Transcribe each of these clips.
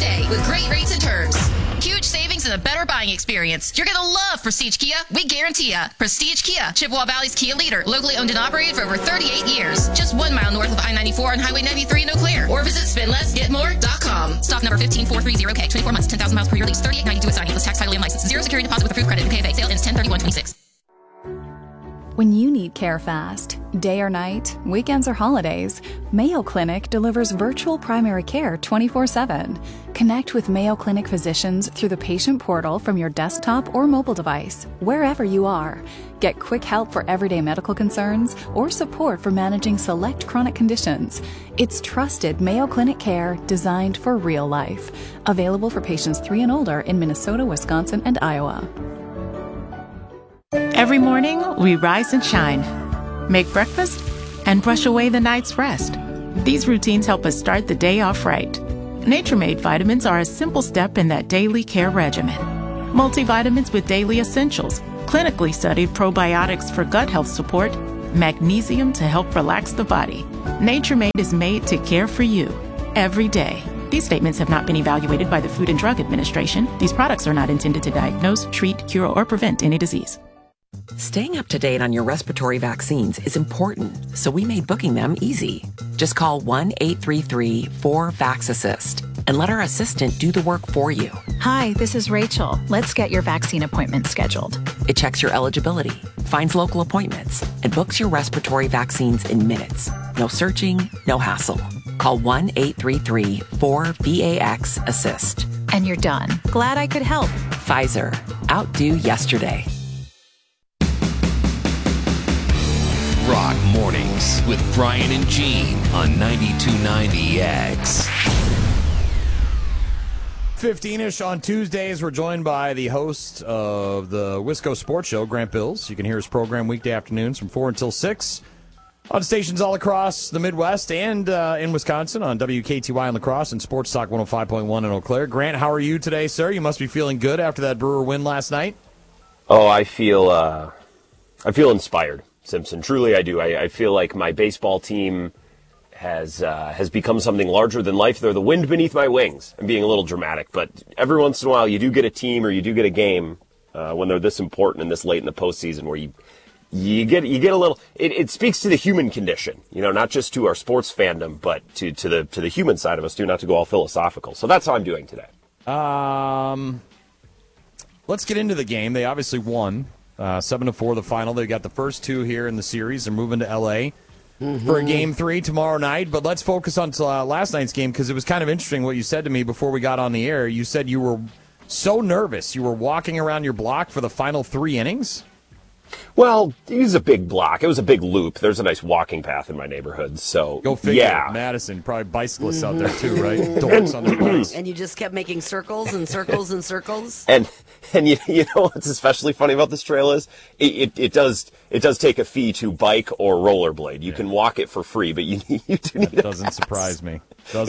today with great rates and terms. Huge savings and a better buying experience. You're going to love Prestige Kia. We guarantee ya. Prestige Kia, Chippewa Valley's Kia leader. Locally owned and operated for over 38 years. Just 1 mile north of I-94 and Highway 93 in Eau Claire. Or visit spendlessgetmore.com. Stock number 15430K. 24 months, 10,000 miles per year lease. 3892 with signing. Plus tax, title, and license. Zero security deposit with approved credit. UKFA. Sale ends 10/31/26. When you need care fast, day or night, weekends or holidays, Mayo Clinic delivers virtual primary care 24/7. Connect with Mayo Clinic physicians through the patient portal from your desktop or mobile device, wherever you are. Get quick help for everyday medical concerns or support for managing select chronic conditions. It's trusted Mayo Clinic care designed for real life. Available for patients 3 and older in Minnesota, Wisconsin, and Iowa. Every morning, we rise and shine, make breakfast, and brush away the night's rest. These routines help us start the day off right. Nature-Made vitamins are a simple step in that daily care regimen. Multivitamins with daily essentials, clinically studied probiotics for gut health support, magnesium to help relax the body. Nature-Made is made to care for you every day. These statements have not been evaluated by the Food and Drug Administration. These products are not intended to diagnose, treat, cure, or prevent any disease. Staying up to date on your respiratory vaccines is important, so we made booking them easy. Just call 1-833-4-VAX-ASSIST and let our assistant do the work for you. Hi, this is Rachel. Let's get your vaccine appointment scheduled. It checks your eligibility, finds local appointments, and books your respiratory vaccines in minutes. No searching, no hassle. Call 1-833-4-VAX-ASSIST. And you're done. Glad I could help. Pfizer. Outdo yesterday. Rock Mornings with Brian and Gene on 92.9 X. 15-ish on Tuesdays. We're joined by the host of the Wisco Sports Show, Grant Bills. You can hear his program weekday afternoons from 4 until 6 on stations all across the Midwest and in Wisconsin on WKTY in La Crosse and Sports Talk 105.1 in Eau Claire. Grant, how are you today, sir? You must be feeling good after that Brewer win last night. Oh, I feel inspired, Simpson. Truly, I do. I feel like my baseball team has become something larger than life. They're the wind beneath my wings. I'm being a little dramatic, but every once in a while you do get a team or you do get a game when they're this important and this late in the postseason where you get a little. It speaks to the human condition, not just to our sports fandom, but to the human side of us too. Not to go all philosophical. So that's how I'm doing today. Let's get into the game. They obviously won. 7-4 the final. They got the first two here in the series. They're moving to L.A. For a Game 3 tomorrow night. But let's focus on last night's game because it was kind of interesting what you said to me before we got on the air. You said you were so nervous. You were walking around your block for the final 3 innings? Well, it was a big block. It was a big loop. There's a nice walking path in my neighborhood. So go figure. Yeah. Madison, probably bicyclists out there too, right? Dorks on their bikes. And you just kept making circles and circles and circles. And you know what's especially funny about this trail is it does take a fee to bike or rollerblade. You can walk it for free, but you do need. That doesn't surprise me.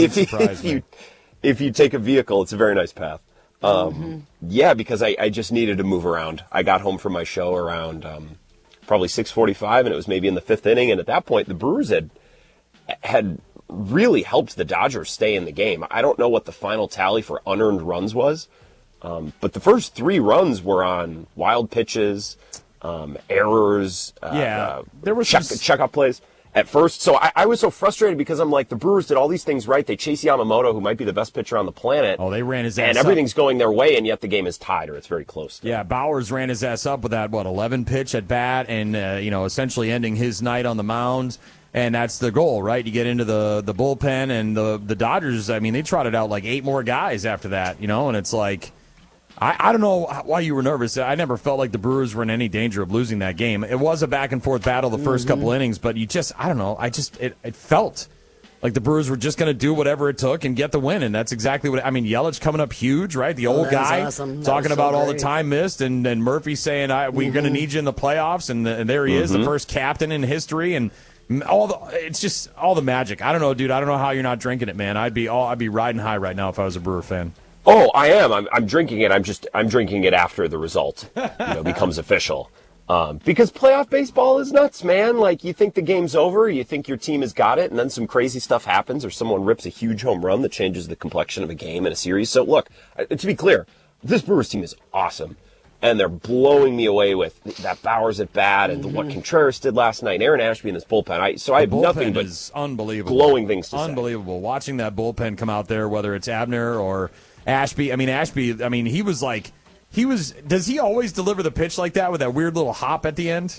If you take a vehicle, it's a very nice path. Yeah, because I just needed to move around. I got home from my show around probably 6:45, and it was maybe in the 5th inning. And at that point, the Brewers had really helped the Dodgers stay in the game. I don't know what the final tally for unearned runs was, but the first 3 runs were on wild pitches, errors, there was check-up plays. At first, so I was so frustrated because I'm like, the Brewers did all these things right. They chase Yamamoto, who might be the best pitcher on the planet. Oh, they ran his ass and everything's going their way, and yet the game is tied, or it's very close. Yeah, Bowers ran his ass up with that 11 pitch at bat, and essentially ending his night on the mound. And that's the goal, right? You get into the bullpen, and the Dodgers. I mean, they trotted out like 8 more guys after that, and it's like. I don't know why you were nervous. I never felt like the Brewers were in any danger of losing that game. It was a back-and-forth battle the first couple innings, but I don't know. It felt like the Brewers were just going to do whatever it took and get the win, and that's exactly what – Yelich coming up huge, right? The old guy talking about all the time missed, and Murphy saying, we're going to need you in the playoffs, and there he is, the first captain in history, and it's just all the magic. I don't know, dude. I don't know how you're not drinking it, man. I'd be riding high right now if I was a Brewer fan. Oh, I am. I'm drinking it. I'm drinking it after the result becomes official. Because playoff baseball is nuts, man. Like, you think the game's over, you think your team has got it, and then some crazy stuff happens, or someone rips a huge home run that changes the complexion of a game and a series. So, look, to be clear, this Brewers team is awesome, and they're blowing me away with that Bauers at bat and what Contreras did last night, and Aaron Ashby in this bullpen. I have nothing but is unbelievable. Glowing things to say. Unbelievable. Watching that bullpen come out there, whether it's Abner or Ashby. He was like... Does he always deliver the pitch like that with that weird little hop at the end?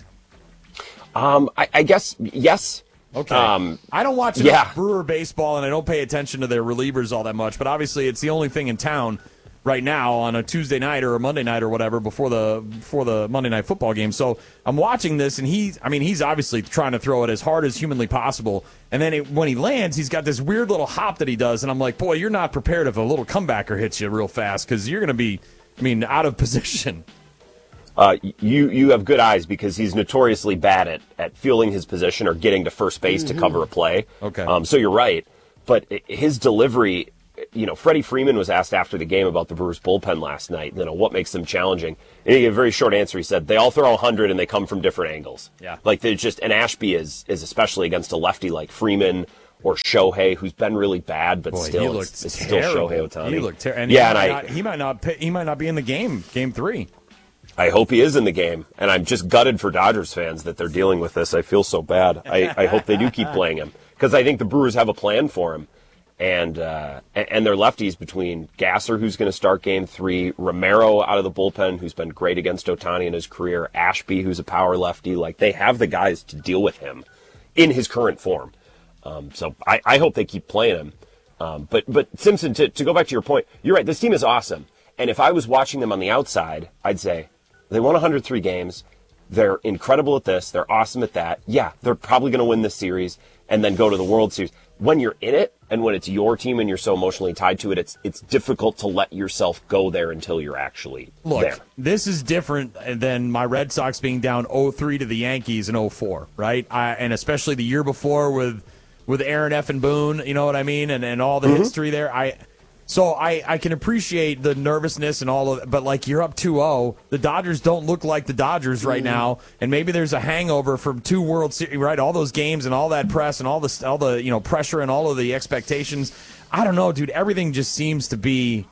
I guess, yes. Okay. I don't watch enough Brewer baseball, and I don't pay attention to their relievers all that much, but obviously it's the only thing in town right now on a Tuesday night or a Monday night or whatever before the Monday night football game. So I'm watching this, and he's obviously trying to throw it as hard as humanly possible. And then when he lands, he's got this weird little hop that he does, and I'm like, boy, you're not prepared if a little comebacker hits you real fast, because you're going to be, out of position. You have good eyes, because he's notoriously bad at fielding his position or getting to first base to cover a play. Okay. So you're right. But his delivery, Freddie Freeman was asked after the game about the Brewers bullpen last night, what makes them challenging. And he gave a very short answer. He said, they all throw 100 and they come from different angles. Yeah. Like, and Ashby is especially against a lefty like Freeman or Shohei, who's been really bad, but still, it's still Shohei Ohtani. He looked terrible. He might not be in the game 3. I hope he is in the game, and I'm just gutted for Dodgers fans that they're dealing with this. I feel so bad. I hope they do keep playing him, because I think the Brewers have a plan for him, and their lefties between Gasser, who's going to start Game 3, Romero out of the bullpen, who's been great against Ohtani in his career, Ashby, who's a power lefty. Like, they have the guys to deal with him in his current form. So I hope they keep playing him. But Simpson, to go back to your point, you're right. This team is awesome. And if I was watching them on the outside, I'd say they won 103 games. They're incredible at this. They're awesome at that. Yeah, they're probably going to win this series and then go to the World Series. When you're in it and when it's your team and you're so emotionally tied to it, it's difficult to let yourself go there until you're actually there. This is different than my Red Sox being down 0-3 to the Yankees in 0-4, right? And especially the year before with Aaron F. and Boone, you know what I mean, and all the history there. I can appreciate the nervousness and all of it, but like, you're up 2-0. The Dodgers don't look like the Dodgers right now, and maybe there's a hangover from 2 World Series, right? All those games and all that press and all the pressure and all of the expectations. I don't know, dude. Everything just seems to be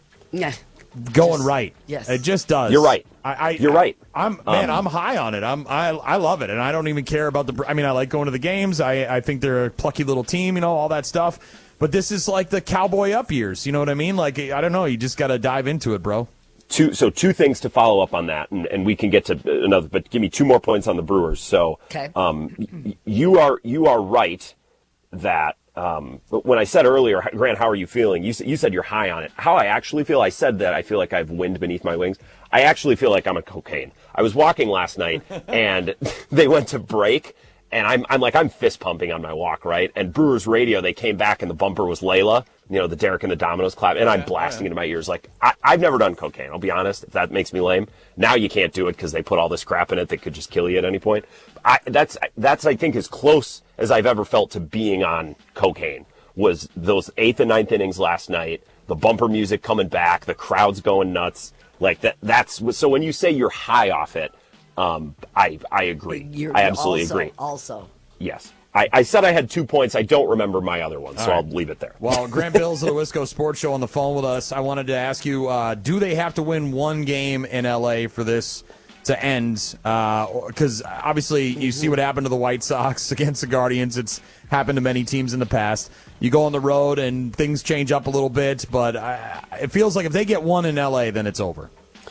going right. Yes, it just does. You're right. You're right. I'm high on it. I love it, and I don't even care about I like going to the games. I think they're a plucky little team, all that stuff. But this is like the cowboy up years. You know what I mean? Like, I don't know. You just got to dive into it, bro. Two things to follow up on that, and we can get to another. But give me 2 more points on the Brewers. So, okay. You are right that when I said earlier, Grant, how are you feeling? You said you're high on it. How I actually feel, I said that I feel like I have wind beneath my wings. I actually feel like I'm on cocaine. I was walking last night, and they went to break, and I'm fist pumping on my walk, right? And Brewers radio, they came back, and the bumper was Layla, the Derek and the Dominoes clap, and I'm blasting into my ears. Like, I've never done cocaine, I'll be honest, if that makes me lame. Now you can't do it because they put all this crap in it that could just kill you at any point. That's I think, as close as I've ever felt to being on cocaine, was those 8th and 9th innings last night, the bumper music coming back, the crowd's going nuts. Like, so when you say you're high off it, I agree. I absolutely agree. Also. Yes. I said I had 2 points. I don't remember my other one, so I'll leave it there. Well, Grant Bills of the Wisco Sports Show on the phone with us. I wanted to ask you, do they have to win one game in L.A. for this to end? Because obviously you see what happened to the White Sox against the Guardians. It's happened to many teams in the past. You go on the road and things change up a little bit, but it feels like if they get one in L.A., then it's over.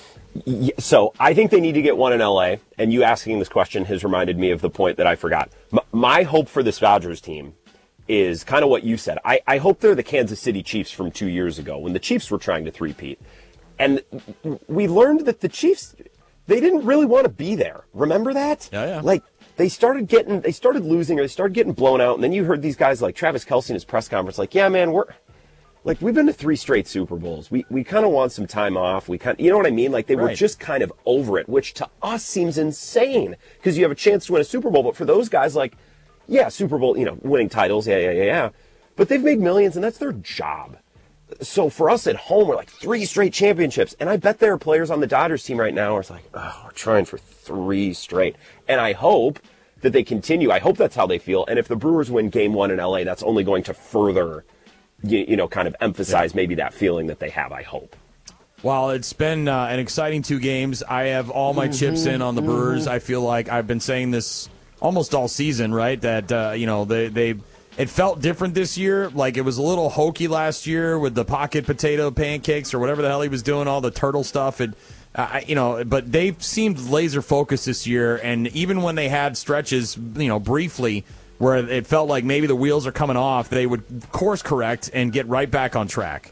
So I think they need to get one in L.A., and you asking this question has reminded me of the point that I forgot. My hope for this Dodgers team is kind of what you said. I hope they're the Kansas City Chiefs from 2 years ago when the Chiefs were trying to three-peat. And we learned that the Chiefs, they didn't really want to be there. Remember that? Yeah. Like, they started losing, or they started getting blown out, and then you heard these guys like Travis Kelce in his press conference like, yeah, man, we've been to 3 straight Super Bowls. We kind of want some time off. You know what I mean? Like, they were just kind of over it, which to us seems insane because you have a chance to win a Super Bowl. But for those guys, like, yeah, Super Bowl, winning titles, yeah. But they've made millions, and that's their job. So for us at home, we're like 3 straight championships. And I bet there are players on the Dodgers team right now who are like, oh, we're trying for 3 straight. And I hope that they continue. I hope that's how they feel. And if the Brewers win Game 1 in LA, that's only going to further, kind of emphasize maybe that feeling that they have, I hope. Well, it's been an exciting 2 games. I have all my chips in on the Brewers. I feel like I've been saying this almost all season, right? That, it felt different this year. Like it was a little hokey last year with the pocket potato pancakes or whatever the hell he was doing, all the turtle stuff. But they seemed laser focused this year. And even when they had stretches, briefly, where it felt like maybe the wheels are coming off, they would course correct and get right back on track.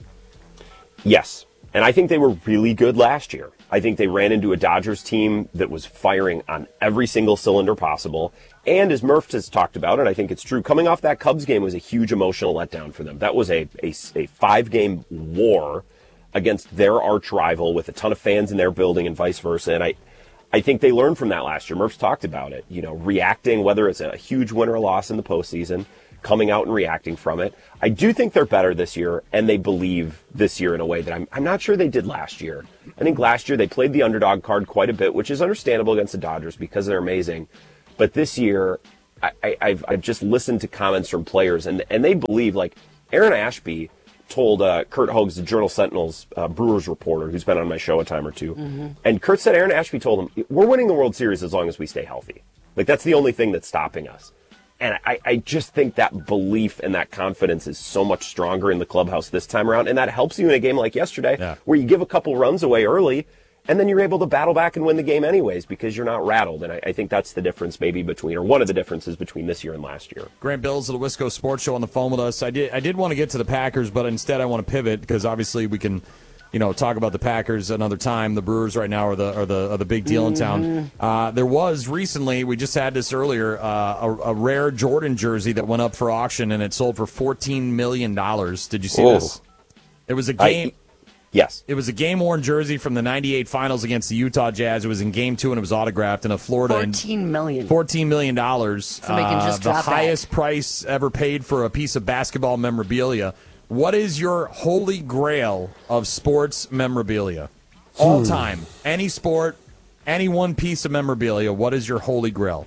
Yes. And I think they were really good last year. I think they ran into a Dodgers team that was firing on every single cylinder possible. And as Murph has talked about, and I think it's true, coming off that Cubs game was a huge emotional letdown for them. That was a 5-game war against their arch rival with a ton of fans in their building and vice versa. And I think they learned from that last year. Murph's talked about it, reacting, whether it's a huge win or loss in the postseason, coming out and reacting from it. I do think they're better this year, and they believe this year in a way that I'm not sure they did last year. I think last year they played the underdog card quite a bit, which is understandable against the Dodgers because they're amazing. But this year, I've just listened to comments from players, and they believe, like Aaron Ashby told Kurt Hogues, the Journal-Sentinel's Brewers reporter, who's been on my show a time or two, and Kurt said Aaron Ashby told him, we're winning the World Series as long as we stay healthy. Like, that's the only thing that's stopping us. And I just think that belief and that confidence is so much stronger in the clubhouse this time around. And that helps you in a game like yesterday where you give a couple runs away early and then you're able to battle back and win the game anyways because you're not rattled. And I think that's the difference maybe between, or one of the differences between this year and last year. Grant Bills of the Wisco Sports Show on the phone with us. I did want to get to the Packers, but instead I want to pivot because obviously we can talk about the Packers another time. The Brewers right now are the big deal in town. There was recently, we just had this earlier, a rare Jordan jersey that went up for auction, and it sold for $14 million. Did you see this? It was a game. Yes. It was a game-worn jersey from the 98 finals against the Utah Jazz. It was in Game 2, and it was autographed in a Florida. $14 million. Somebody can just drop the highest price ever paid for a piece of basketball memorabilia. What is your holy grail of sports memorabilia? All time. Any sport, any one piece of memorabilia, what is your holy grail?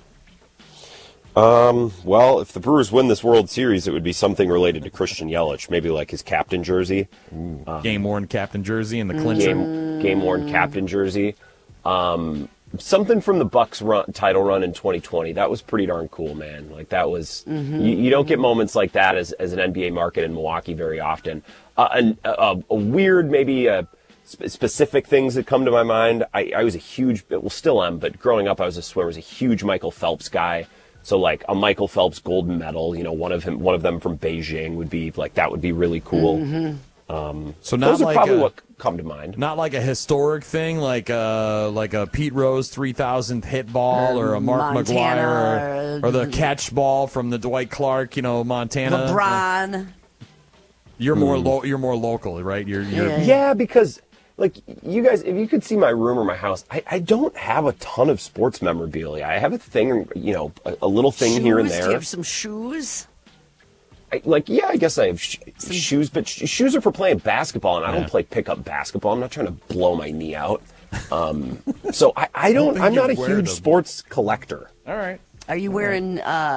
Well, if the Brewers win this World Series, it would be something related to Christian Yelich, maybe like his captain jersey. Game-worn captain jersey in the clincher. Game-worn captain jersey. Something from the Bucks title run in 2020. That was pretty darn cool, man. Like that was you don't get moments like that as an NBA market in Milwaukee very often. A weird, maybe specific things that come to my mind. I was a huge, well, still am, but growing up I was a swimmer. I was a huge Michael Phelps guy. So like a Michael Phelps gold medal, one of them from Beijing would be like that would be really cool. So not those are like probably what come to mind. Not like a historic thing, like a Pete Rose 3000th hit ball, or a Mark McGwire, or the catch ball from the Dwight Clark, Montana. LeBron. You're more local, right? Yeah, because like you guys, if you could see my room or my house, I don't have a ton of sports memorabilia. I have a thing, a little thing here and there. Do you have some shoes? I guess I have shoes, but shoes are for playing basketball, and I don't play pickup basketball. I'm not trying to blow my knee out. So I'm not a huge sports collector. All right. Are you wearing,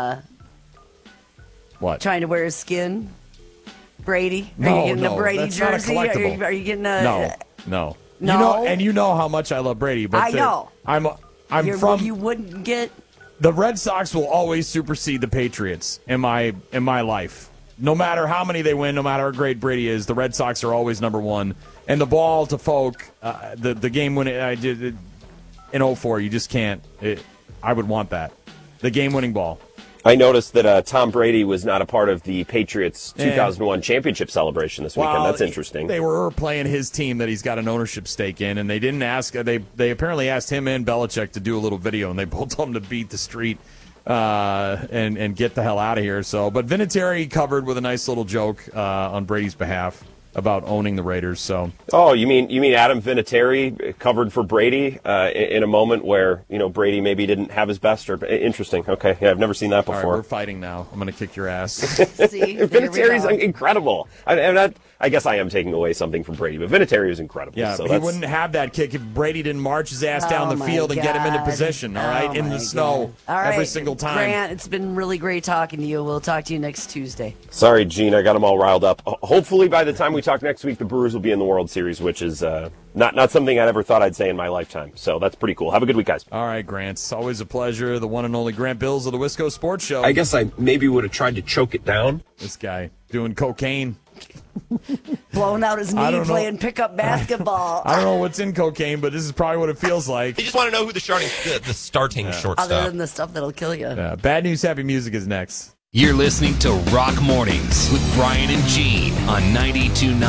what? Trying to wear his skin? Brady? Are you getting a Brady jersey? Are you getting a... No. You know how much I love Brady, but I know. You wouldn't get... The Red Sox will always supersede the Patriots in my life. No matter how many they win, no matter how great Brady is, the Red Sox are always number one. And the ball to Folk, the game winning I did in 2004, you just can't. I would want that. The game-winning ball. I noticed that Tom Brady was not a part of the Patriots 2001 championship celebration this weekend. That's interesting. They were playing his team that he's got an ownership stake in, and they didn't ask. They apparently asked him and Belichick to do a little video, and they both told him to beat the street and get the hell out of here. So, but Vinatieri covered with a nice little joke on Brady's behalf about owning the Raiders. So, you mean Adam Vinatieri covered for Brady in a moment where Brady maybe didn't have his best? Or interesting. Okay, yeah, I've never seen that before. All right, we're fighting now. I'm going to kick your ass. See, Vinatieri's incredible. I'm I guess I am taking away something from Brady, but Vinatieri is incredible. Yeah, so he wouldn't have that kick if Brady didn't march his ass down the field and get him into position, all right, in the snow every single time. Grant, it's been really great talking to you. We'll talk to you next Tuesday. Sorry, Gene, I got them all riled up. Hopefully by the time we talk next week, the Brewers will be in the World Series, which is not something I ever thought I'd say in my lifetime. So that's pretty cool. Have a good week, guys. All right, Grant. It's always a pleasure. The one and only Grant Bills of the Wisco Sports Show. I guess I maybe would have tried to choke it down. This guy doing cocaine. Blowing out his knee playing pickup basketball. I don't know what's in cocaine, but this is probably what it feels like. You just want to know who the starting shortstop. Other than the stuff that'll kill you. Bad News, Happy Music is next. You're listening to Rock Mornings with Brian and Gene on 92.9